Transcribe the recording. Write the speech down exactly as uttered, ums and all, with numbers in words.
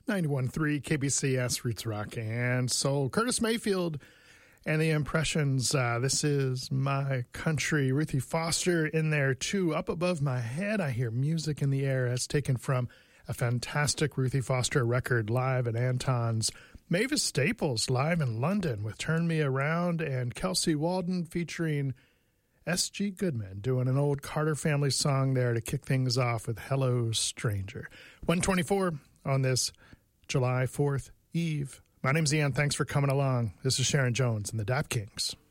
ninety-one point three K B C S Roots Rock and Soul. Curtis Mayfield and the Impressions. Uh, this is My Country. Ruthie Foster in there too. Up above my head, I hear music in the air. That's taken from a fantastic Ruthie Foster record live at Anton's. Mavis Staples live in London with Turn Me Around, and Kelsey Walden featuring S G Goodman doing an old Carter family song there to kick things off with Hello Stranger. one twenty-four on this July fourth Eve. My name's Ian. Thanks for coming along. This is Sharon Jones and the Dap Kings.